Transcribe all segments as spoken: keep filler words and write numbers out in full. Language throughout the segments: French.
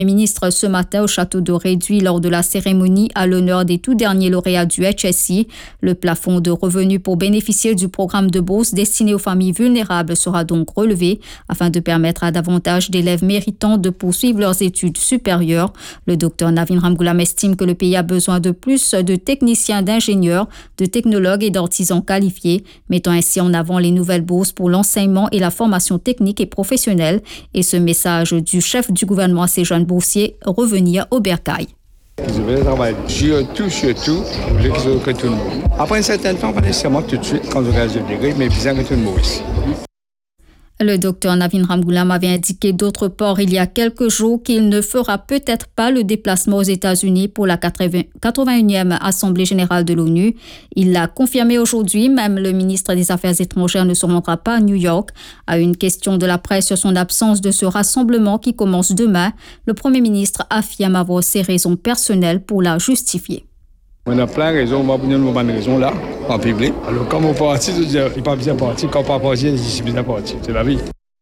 ministre ce matin au château de Réduit lors de la cérémonie à l'honneur des tout derniers lauréats du H S I. Le plafond de revenus pour bénéficier du programme de bourse destiné aux familles vulnérables sera donc relevé afin de permettre à davantage d'élèves méritants de poursuivre leurs études supérieures. Le docteur Navin Ramgoolam estime que le pays a besoin de plus de techniciens, d'ingénieurs, de technologues et d'artisans qualifiés, mettant ainsi en avant les nouvelles bourses pour l'enseignement et la formation technique et professionnelle. Et ce message du chef du gouvernement à ces jeunes boursiers, revenir au bercail. Ils veulent travailler surtout, surtout, que tout le monde. Après un certain temps, pas nécessairement tout de suite, quand on regarde le degré, mais bien que tout le monde ici. Le docteur Navin Ramgoolam avait indiqué d'autre part il y a quelques jours qu'il ne fera peut-être pas le déplacement aux États-Unis pour la quatre-vingt-unième Assemblée générale de l'ONU. Il l'a confirmé aujourd'hui, même le ministre des Affaires étrangères ne se rendra pas à New York. À une question de la presse sur son absence de ce rassemblement qui commence demain, le Premier ministre affirme avoir ses raisons personnelles pour la justifier. On a plein de raisons, on va prendre une bonne raison là, en public. Alors, comme on partit, il n'est pas bien parti. Quand on pas parti, il est bien parti. C'est la vie.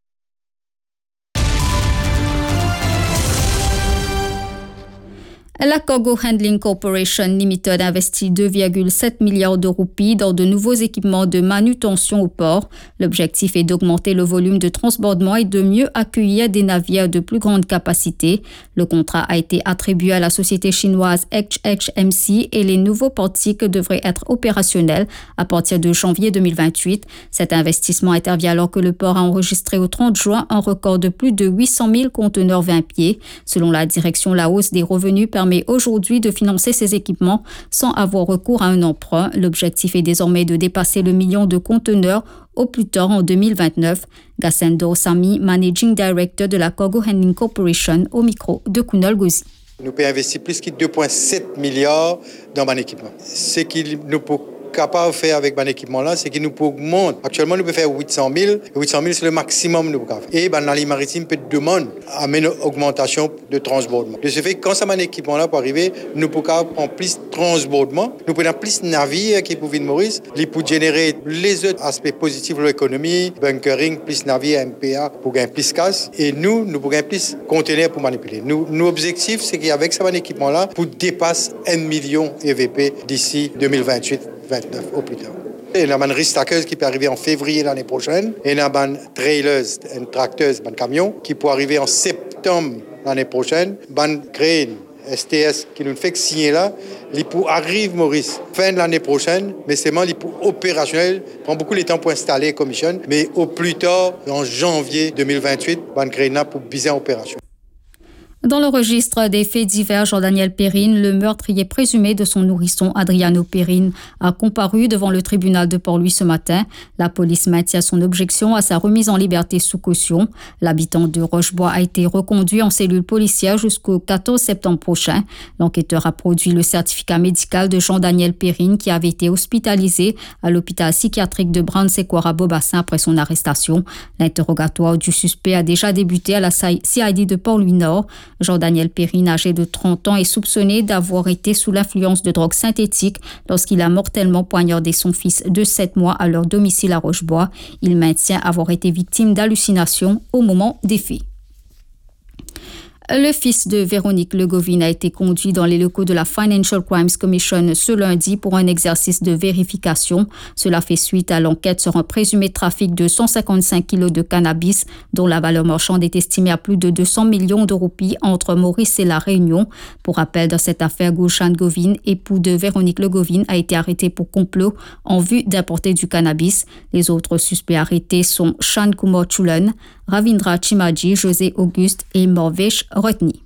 La Cargo Handling Corporation Limited investit deux virgule sept milliards de roupies dans de nouveaux équipements de manutention au port. L'objectif est d'augmenter le volume de transbordement et de mieux accueillir des navires de plus grande capacité. Le contrat a été attribué à la société chinoise H H M C et les nouveaux portiques devraient être opérationnels à partir de janvier deux mille vingt-huit. Cet investissement intervient alors que le port a enregistré au trente juin un record de plus de huit cent mille conteneurs vingt pieds. Selon la direction, la hausse des revenus permet aujourd'hui de financer ces équipements sans avoir recours à un emprunt. L'objectif est désormais de dépasser le million de conteneurs au plus tard en deux mille vingt-neuf. Gassendo Sami, Managing Director de la Cargo Handling Corporation, au micro de Kunal Gozi. Nous pouvons investir plus que deux virgule sept milliards dans mon équipement. Ce qui nous peut capable de faire avec mon équipement là, c'est qu'il nous augmente. Actuellement, nous pouvons faire huit cent mille. huit cent mille, c'est le maximum que nous pouvons faire. Et ben, dans les maritimes, peut demande à une augmentation de transbordement. De ce fait, quand ça mon équipement là pour arriver, nous pouvons prendre plus de transbordement. Nous pouvons plus de navires qui peuvent Maurice, les pour générer les autres aspects positifs de l'économie, bunkering, plus navires M P A pour gagner plus casse. Et nous, nous pouvons plus de conteneurs pour manipuler. Nous, nos objectifs, c'est qu'avec ça mon équipement là, pour dépasser un million E V P d'ici deux mille vingt-huit. vingt-neuf au plus tard. Il y a une restaqueuse qui peut arriver en février l'année prochaine. Et il y a une traileuse, une tracteuse, un camion qui peut arriver en septembre l'année prochaine. Une crane S T S qui nous fait signer là, il peut arriver, Maurice, fin de l'année prochaine, mais c'est il peut opérationnel, prend beaucoup de temps pour installer et commission, mais au plus tard, en janvier deux mille vingt-huit, une crane là pour bien opération. Dans le registre des faits divers, Jean-Daniel Perrine, le meurtrier présumé de son nourrisson Adriano Perrine, a comparu devant le tribunal de Port-Louis ce matin. La police maintient son objection à sa remise en liberté sous caution. L'habitant de Rochebois a été reconduit en cellule policière jusqu'au quatorze septembre prochain. L'enquêteur a produit le certificat médical de Jean-Daniel Perrine qui avait été hospitalisé à l'hôpital psychiatrique de Brand-Sequara-Beaubassin après son arrestation. L'interrogatoire du suspect a déjà débuté à la C I D de Port-Louis-Nord. Jean-Daniel Perrine, âgé de trente ans, est soupçonné d'avoir été sous l'influence de drogues synthétiques lorsqu'il a mortellement poignardé son fils de sept mois à leur domicile à Rochebois. Il maintient avoir été victime d'hallucinations au moment des faits. Le fils de Véronique Legovine a été conduit dans les locaux de la Financial Crimes Commission ce lundi pour un exercice de vérification. Cela fait suite à l'enquête sur un présumé trafic de cent cinquante-cinq kilos de cannabis dont la valeur marchande est estimée à plus de deux cents millions de roupies entre Maurice et La Réunion. Pour rappel, dans cette affaire, Gulshan Govine, époux de Véronique Legovine, a été arrêté pour complot en vue d'importer du cannabis. Les autres suspects arrêtés sont Shan Kumar Chulan, Ravindra Chimaji, José Auguste et Morvesh Rotny.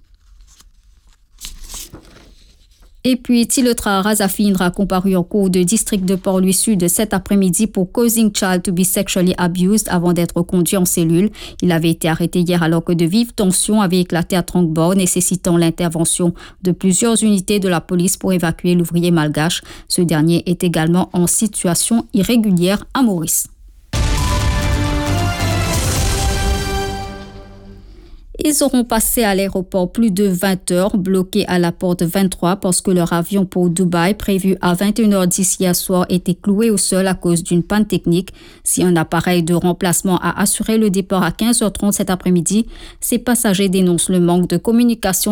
Et puis, Tilotra Razafindra a comparu en cour de district de Port-Louis Sud cet après-midi pour causing child to be sexually abused avant d'être conduit en cellule. Il avait été arrêté hier alors que de vives tensions avaient éclaté à Tranquebar, nécessitant l'intervention de plusieurs unités de la police pour évacuer l'ouvrier malgache. Ce dernier est également en situation irrégulière à Maurice. Ils auront passé à l'aéroport plus de vingt heures, bloqués à la porte vingt-trois parce que leur avion pour Dubaï, prévu à vingt et une heures dix hier soir, était cloué au sol à cause d'une panne technique. Si un appareil de remplacement a assuré le départ à quinze heures trente cet après-midi, ces passagers dénoncent le manque de communication